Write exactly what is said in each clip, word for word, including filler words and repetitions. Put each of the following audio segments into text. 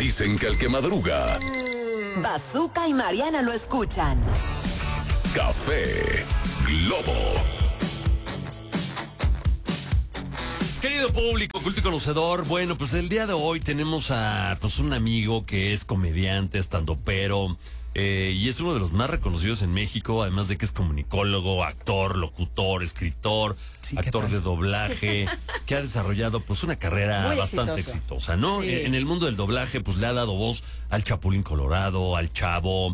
Dicen que el que madruga. Bazooka y Mariana lo escuchan. Café Globo. Querido público, culto y conocedor, bueno, pues el día de hoy tenemos a pues un amigo que es comediante, estandopero, eh, y es uno de los más reconocidos en México, además de que es comunicólogo, actor, locutor, escritor, sí, actor de doblaje, que ha desarrollado pues una carrera Muy bastante exitoso. exitosa, ¿no? Sí. En el mundo del doblaje, pues le ha dado voz al Chapulín Colorado, al Chavo,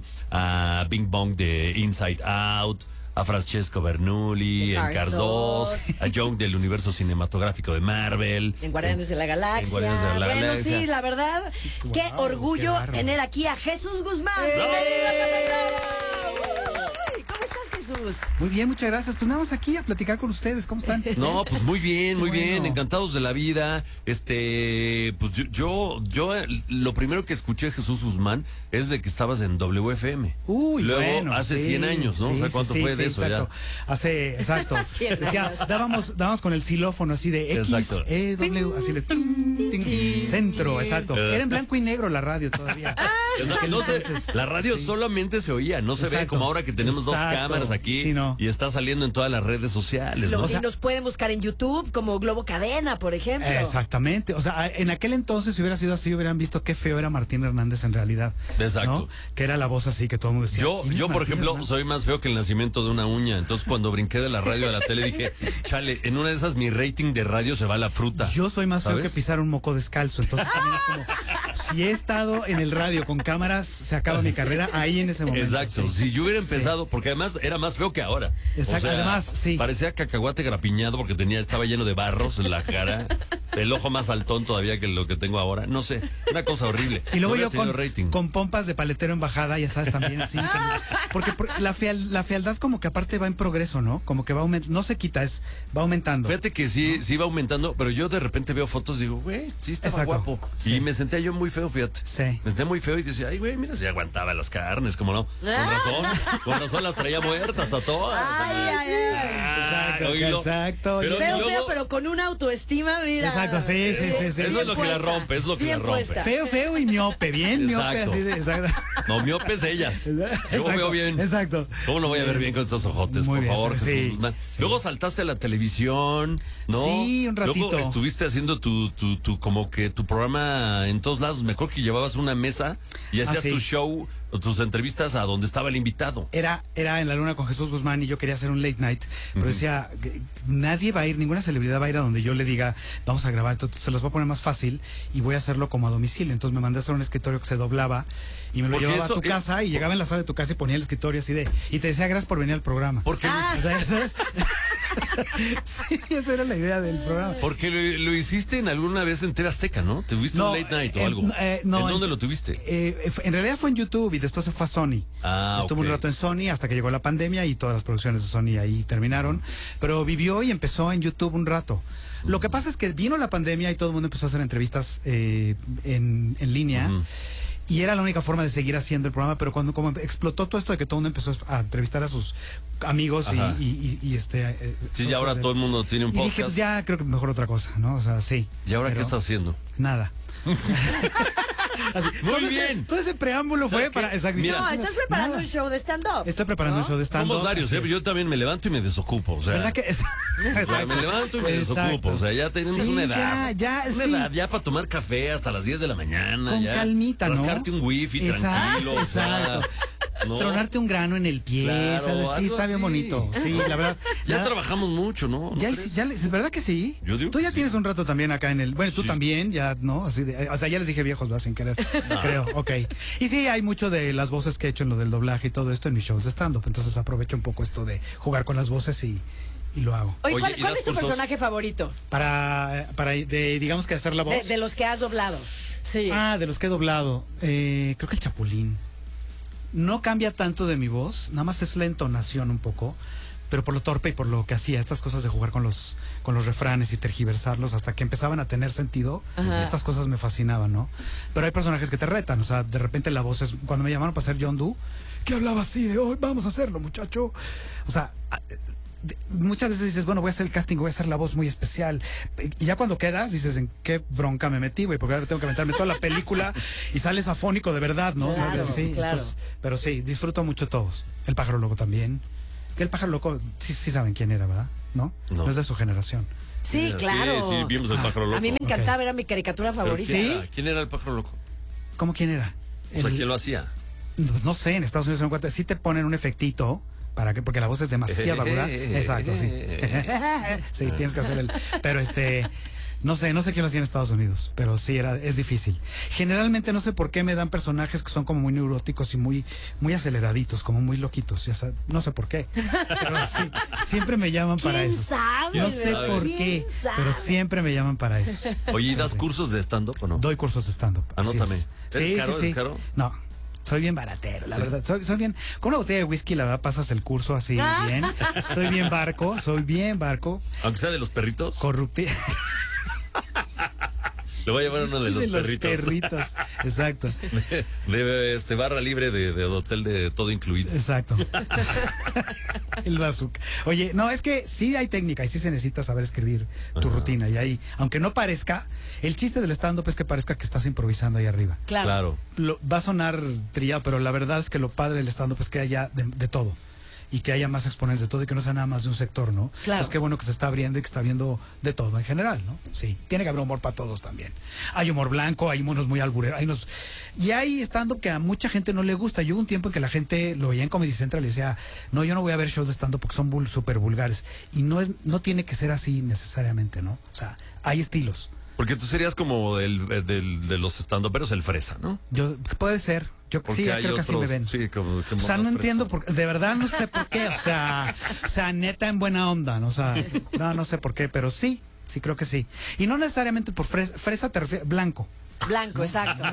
a Bing Bong de Inside Out, a Francesco Bernoulli, Cars en Cars dos, a Young del universo cinematográfico de Marvel, En Guardianes de la Galaxia. en Guardianes de la bueno, Galaxia. sí, la verdad, Sí, qué wow, orgullo qué tener aquí a Jesús Guzmán. ¡Eh! ¡Bienvenido a Café Globo! Uy, ¿cómo estás, Jesús? Muy bien, muchas gracias. Pues nada más aquí a platicar con ustedes. ¿Cómo están? No, pues muy bien, muy Qué bien, bueno. encantados de la vida. Este, pues yo, yo, yo, eh, lo primero que escuché de Jesús Guzmán es de que estabas en W F M. Uy, Luego, bueno, hace sí, cien años, ¿no? sí, o sea, sí, ¿cuánto sí, fue sí, de eso exacto. ya? Hace, exacto. cien Decía, años. dábamos, dábamos con el xilófono así de X, Exacto. E, W, así de tin, tin, centro, exacto. Era en blanco y negro la radio todavía. O sea, no sé, la radio sí. solamente se oía, no se ve Exacto. como ahora que tenemos dos Exacto. cámaras aquí Sí, no. y está saliendo en todas las redes sociales, Lo, ¿no? y sea- nos pueden buscar en YouTube como Globo Cadena, por ejemplo. Exactamente, o sea, en aquel entonces si hubiera sido así hubieran visto qué feo era Martín Hernández en realidad. Exacto. ¿no? Que era la voz así que todo el mundo decía. Yo, ¿quién es yo por Martín ejemplo, Hernández? soy más feo que el nacimiento de una uña. Entonces, cuando brinqué de la radio a la tele, dije, chale, en una de esas mi rating de radio se va a la fruta. Yo soy más feo ¿sabes? que pisar un moco descalzo, entonces también es como, si he estado en el radio con cámaras, se acaba mi carrera ahí en ese momento. Exacto, sí. si yo hubiera empezado, porque además era más feo que ahora. Exacto, además, sí. Parecía cacahuate grapiñado porque tenía, estaba lleno de barros en la cara, el ojo más saltón todavía que lo que tengo ahora. No sé, una cosa horrible. Y luego No yo había tenido con, rating. con pompas de paletero en bajada, ya sabes, también así. como- porque por- la, feal- la fealdad como que aparte va en progreso, ¿no? Como que va aumentando, no se quita, es va aumentando. Fíjate que sí, sí iba aumentando, pero yo de repente veo fotos y digo, güey, sí estaba Exacto, guapo. sí. Y me sentía yo muy feo, fíjate. Sí. Me sentía muy feo y decía, ay, güey, mira, si aguantaba las carnes, como no. Con razón, con razón las traía muertas a todas. Ay, ay, ay. Exacto, oílo. exacto. Pero Feo, luego- feo, pero con una autoestima, mira. Exacto, sí, sí, sí, sí. Eso es lo que la rompe, es lo que Bien la rompe. puesta. Feo, feo y miope, bien miope, Exacto. así de. Exacto. No, miopes ellas. Yo Exacto, veo bien. Exacto. ¿Cómo no voy a ver bien con estos ojotes, Muy por bien, favor, sí, Jesús sí, Guzmán? sí. Luego saltaste a la televisión, ¿no? Sí, un ratito. Luego estuviste haciendo tu, tu, tu, como que tu programa en todos lados. Me acuerdo que llevabas una mesa y hacías Ah, sí. tu show, o tus entrevistas a donde estaba el invitado. Era, era en la luna con Jesús Guzmán y yo quería hacer un late night, pero decía, que nadie va a ir, ninguna celebridad va a ir a donde yo le diga, vamos a grabar, entonces se los voy a poner más fácil y voy a hacerlo como a domicilio. Entonces me mandé a hacer un escritorio que se doblaba y me lo Porque llevaba eso- a tu casa y llegaba en la sala de tu casa y ponía el escritorio así de, y te decía gracias por venir al programa. Porque, Ah. O sea, ¿sabes? Sí, esa era la idea del programa. porque lo, lo hiciste en alguna vez en T V Azteca, ¿no? ¿Tuviste No, un late night o eh, algo? eh, no, ¿En dónde en- lo tuviste? Eh, fue- en realidad fue en YouTube y después se fue a Sony. Ah, Estuvo ok. un rato en Sony hasta que llegó la pandemia y todas las producciones de Sony ahí terminaron. Pero vivió y empezó en YouTube un rato. Lo que pasa es que vino la pandemia y todo el mundo empezó a hacer entrevistas eh, en, en línea. Ujú. Y era la única forma de seguir haciendo el programa, pero cuando como explotó todo esto de que todo el mundo empezó a entrevistar a sus amigos y, Ajá. y- y- y, este... eh, Sí, socios ya ahora de- todo el mundo tiene un Y podcast. dije, pues ya creo que mejor otra cosa, ¿no? O sea, sí. ¿Y ahora qué Pero estás haciendo? Nada. Así, Muy todo ese- bien. todo ese preámbulo fue ¿Sabes qué? para... exacto. Mira. No, estás preparando Nada. un show de stand-up. Estoy preparando ¿no? un show de stand-up. Somos varios, así ¿eh? es. Yo también me levanto y me desocupo, o sea. ¿Verdad que es? O sea, me levanto y me Exacto. desocupo. O sea, ya tenemos Sí, una edad. ya, ya, una sí. edad ya para tomar café hasta las diez de la mañana. Con ya. calmita, ¿no? Rascarte un wifi Exacto, tranquilo. o sea, exacto. ¿no? Tronarte un grano en el pie, Claro, ¿sabes? Sí, algo está bien así. bonito. Sí, la verdad. Ya nada- trabajamos mucho, ¿no? ¿No Ya, crees? ya, ¿es verdad que sí? Yo digo Tú que ya sí. tienes un rato también acá en el... Bueno, tú Sí. también, ya, ¿no? Así de, o sea, ya les dije viejos, va, sin querer. Creo, ok. Y sí, hay mucho de las voces que he hecho en lo del doblaje y todo esto en mis shows de stand-up. Entonces aprovecho un poco esto de jugar con las voces y, y lo hago. Oye, Oye, ¿cuál, ¿y cuál das es tu cursos? personaje favorito? Para, para de, digamos que hacer la voz. De, de los que has doblado. Sí. Ah, de los que he doblado. Eh, creo que el Chapulín. No cambia tanto de mi voz, nada más es la entonación un poco, pero por lo torpe y por lo que hacía, estas cosas de jugar con los, con los refranes y tergiversarlos hasta que empezaban a tener sentido, Ajá. estas cosas me fascinaban, ¿no? Pero hay personajes que te retan, o sea, de repente la voz es, cuando me llamaron para hacer John Doe, que hablaba así de, hoy vamos a hacerlo, muchacho. O sea, a- de- muchas veces dices, bueno, voy a hacer el casting, voy a hacer la voz muy especial. Y ya cuando quedas, dices, ¿en qué bronca me metí, güey? Porque ahora tengo que aventarme toda la película y sales afónico de verdad, ¿no? Claro, O sea, sí, claro. entonces, pero sí, disfruto mucho todos. El pájaro loco también. Que el pájaro loco, sí, sí saben quién era, ¿verdad? ¿No? No. No, es de su generación. Sí, Sí, claro. Sí, vimos el pájaro loco. A mí me encantaba, era mi caricatura Pero favorita. ¿quién ¿Sí? era? ¿Quién era el pájaro loco? ¿Cómo quién era? O sea, El- ¿quién lo hacía? no, no sé, en Estados Unidos se me cuenta, sí te ponen un efectito. ¿Para qué? Porque la voz es demasiado aguda. Exacto, sí. Sí, tienes que hacer el. Pero este. No sé, no sé quién lo hacía en Estados Unidos, pero sí era, es difícil. Generalmente no sé por qué me dan personajes que son como muy neuróticos y muy, muy aceleraditos, como muy loquitos, ya sabes, no sé por qué. Pero sí, siempre me llaman para ¿Quién eso. sabe? No sé ¿Sabe? por ¿Quién qué, sabe? pero siempre me llaman para eso. Oye, ¿y das cursos de stand-up o no? Doy cursos de stand-up. así Anótame. es. ¿Eres Sí, caro? sí, sí. ¿Eres caro? No. Soy bien baratero, la Sí. verdad. Soy, soy bien. Con una botella de whisky, la verdad, pasas el curso así bien. Soy bien barco, soy bien barco. Aunque sea de los perritos. Corrupti. Le voy a llevar uno de los, perritos. perritos. Exacto, De, de, este barra libre de, de hotel de todo incluido. exacto. El bazooka. Oye, no, es que sí hay técnica y sí se necesita saber escribir tu Ajá. rutina. Y ahí, aunque no parezca, el chiste del stand-up es que parezca que estás improvisando ahí arriba. Claro. Claro. Lo- va a sonar trillado, pero la verdad es que lo padre del stand-up es que haya de, de todo. Y que haya más exponentes de todo y que no sea nada más de un sector, ¿no? Claro. Entonces qué bueno que se está abriendo y que está viendo de todo en general, ¿no? Sí, tiene que haber humor para todos también. Hay humor blanco, hay unos muy albureros, hay unos... Y hay stand-up que a mucha gente no le gusta. Yo hubo un tiempo en que la gente lo veía en Comedy Central y decía, no, yo no voy a ver shows de stand-up porque son bul- súper vulgares. Y no, es, no tiene que ser así necesariamente, ¿no? O sea, hay estilos. Porque tú serías como del, del- de los stand-uperos el fresa, ¿no? Yo, puede ser. Yo Porque sí, hay creo que así otros- me ven. Sí, como que O sea, más no entiendo, fresa. por, de verdad no sé por qué, o sea, o sea, neta en buena onda, ¿no? O sea, no, no sé por qué, pero sí, sí creo que sí. Y no necesariamente por fresa, fresa te refieres, blanco. Blanco, exacto.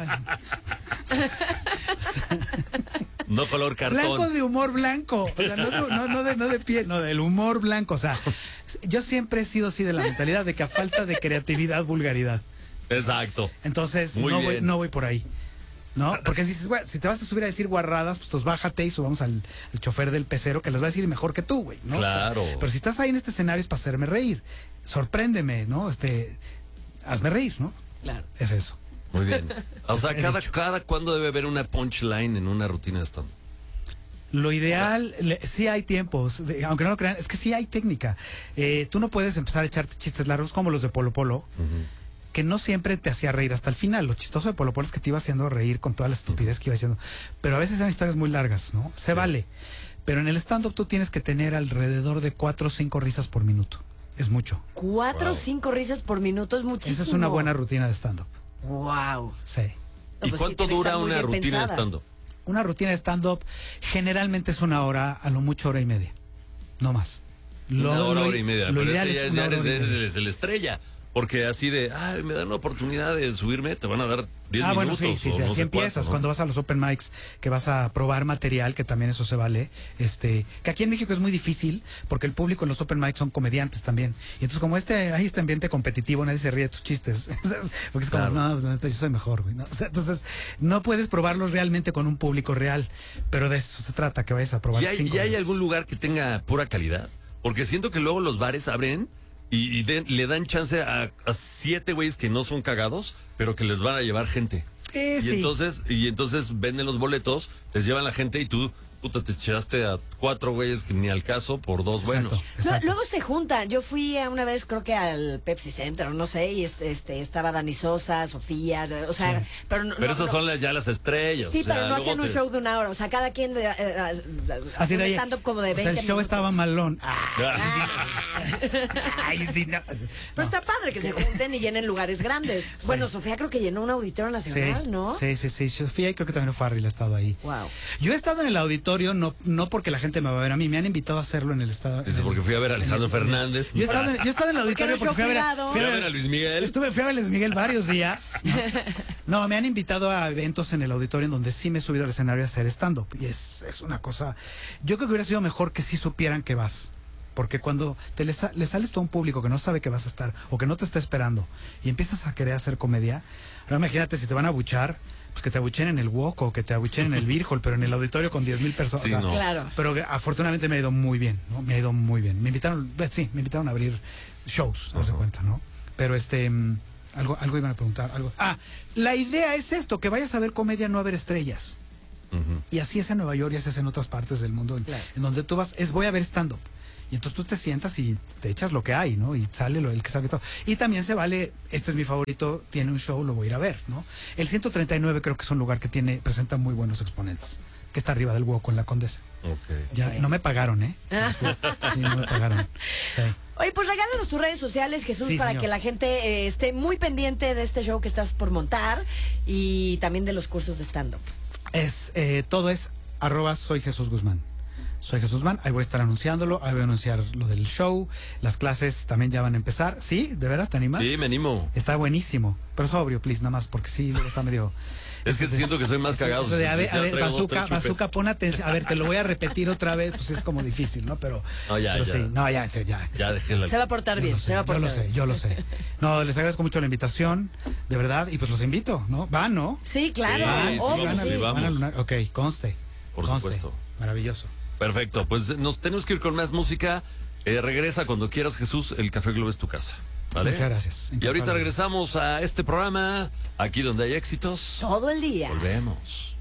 No color cartón. Blanco de humor blanco, o sea, no, de- no, no de, no de piel, no, del humor blanco, o sea, yo siempre he sido así de la mentalidad de que a falta de creatividad, vulgaridad. Exacto. Entonces, Muy no voy, bien. no voy por ahí. ¿No? Porque si dices, güey, si te vas a subir a decir guarradas, pues, pues bájate y subamos al, al chofer del pecero que les va a decir mejor que tú, güey, ¿no? O sea, Claro. pero si estás ahí en este escenario es para hacerme reír. Sorpréndeme, ¿no? Este, hazme reír, ¿no? Claro. Es eso. Muy bien. O sea, He cada, dicho. cada cuándo debe haber una punchline en una rutina de stand-up. Lo ideal, le- sí hay tiempos, de- aunque no lo crean, es que sí hay técnica. Eh, tú no puedes empezar a echarte chistes largos como los de Polo Polo, que no siempre te hacía reír hasta el final. Lo chistoso de Polo Polo es que te iba haciendo reír con toda la estupidez que iba diciendo. Pero a veces eran historias muy largas, ¿no? Se vale. Pero en el stand-up tú tienes que tener alrededor de cuatro o cinco risas por minuto. Es mucho. Cuatro o Wow. cinco risas por minuto es muchísimo. Esa es una buena rutina de stand-up. Wow. Sí. ¿Y cuánto dura una rutina de stand-up? Una rutina de stand-up generalmente es una hora, a lo mucho hora y media. No más. Lo- Una hora, lo- hora y media. Lo Pero ideal ese ya es es, una ya hora, eres, hora y media. eres el estrella. Porque así de, ay, me dan la oportunidad de subirme, te van a dar diez Ah, bueno, minutos. sí, sí, o sí, no así sé empiezas. cuánto, ¿no? Cuando vas a los open mics, que vas a probar material, que también eso se vale. Este, que aquí en México es muy difícil, porque el público en los open mics son comediantes también. Y entonces, como este, hay este ambiente competitivo, nadie se ríe de tus chistes. Porque es como, Claro. no, pues, neta, yo soy mejor, güey. ¿no? O sea, entonces, no puedes probarlos realmente con un público real. Pero de eso se trata, que vayas a probar ¿Y hay, cinco y hay minutos. algún lugar que tenga pura calidad? Porque siento que luego los bares abren y, y den- le dan chance a, a siete güeyes que no son cagados, pero que les van a llevar gente. Eh, y sí. entonces y entonces venden los boletos, les llevan la gente y tú, puta, te echaste a cuatro güeyes que ni al caso por dos buenos. Exacto, No, exacto. luego se juntan. Yo fui a una vez, creo que al Pepsi Center, o no sé, y este, este, estaba Dani Sosa, Sofía, o sea, pero no. Pero no- esas no- son las- ya las estrellas. Sí, o sea, pero no luego hacían un te- show de una hora. O sea, cada quien de, eh, eh, Así de ahí. stand-up como de O sea, veinte el show minutos. estaba malón. Ah, ay, sí, no. Pero está padre que se junten y llenen lugares grandes. Bueno, Sofía creo que llenó un auditorio nacional, Sí, ¿no? sí, sí, sí. Sofía y creo que también Farrell ha estado ahí. Wow. Yo he estado en el auditorio, no, no porque la gente me va a ver a mí, me han invitado a hacerlo en el estado. Dice, en el- porque fui a ver a Alejandro Fernández. Yo he estado en, yo he estado en el Porque era auditorio un porque fui a ver a, show Fui a ver a Luis Miguel. Estuve, fui a ver a Luis Miguel varios días. ¿no? No, me han invitado a eventos en el auditorio en donde sí me he subido al escenario a hacer stand-up. Y es, es una cosa. Yo creo que hubiera sido mejor que sí supieran que vas. porque cuando te le, sa- le sales tú a un público que no sabe que vas a estar o que no te está esperando y empiezas a querer hacer comedia, ahora imagínate si te van a abuchar, pues que te abuchen en el Walk o que te abuchen en el Virgol, pero en el auditorio con diez mil personas. Sí, o sea, no. Claro. Pero que afortunadamente me ha ido muy bien, ¿no? Me ha ido muy bien. Me invitaron, pues, sí, me invitaron a abrir shows, haz de cuenta, ¿no? Pero este, mm, algo, algo iban a preguntar, algo. Ah, la idea es esto, que vayas a ver comedia, no a ver estrellas. Ujú. Y así es en Nueva York y así es en otras partes del mundo, en, Claro. en donde tú vas, es voy a ver stand-up. Y entonces tú te sientas y te echas lo que hay, ¿no? Y sale lo el que sabe todo. Y también se vale, este es mi favorito, tiene un show, lo voy a ir a ver, ¿no? El ciento treinta y nueve creo que es un lugar que tiene, presenta muy buenos exponentes, que está arriba del hueco con la Condesa. Ok. Ya, no me pagaron, ¿eh? Se los juro. Sí, no me pagaron. Sí. Oye, pues regálanos tus redes sociales, Jesús, Sí, para señor. que la gente eh, esté muy pendiente de este show que estás por montar y también de los cursos de stand-up. Es, eh, todo es arroba soy Jesús Guzmán. Soy Jesús Guzmán, ahí voy a estar anunciándolo, ahí voy a anunciar lo del show, las clases también ya van a empezar. ¿Sí? ¿De veras te animas? Sí, me animo. Está buenísimo, pero sobrio, please, nada más, porque sí, luego está medio... Es que siento que soy más Eso- cagado. eso de, a ver, Ya a ver, traigo dos, bazooka, tres chupes. bazooka, pon atención. A ver, te lo voy a repetir otra vez, pues es como difícil, ¿no? Pero, No, ya, pero ya. sí, no, ya, en serio, ya. Ya dejé la... Se va a portar Yo bien, lo se sé, va a yo portar lo sé, bien. yo lo sé. No, les agradezco mucho la invitación, de verdad, y pues los invito, ¿no? Van, ¿no? Sí, claro. Sí, Van, sí, obvio, vamos, van, sí, a, vamos. van a Lunar. Ok, conste. Por conste. supuesto. Maravilloso. Perfecto, pues nos tenemos que ir con más música. Eh, regresa cuando quieras, Jesús. El Café Globo es tu casa. ¿Vale? Muchas gracias. Y ahorita regresamos a este programa, aquí donde hay éxitos. Todo el día. Volvemos.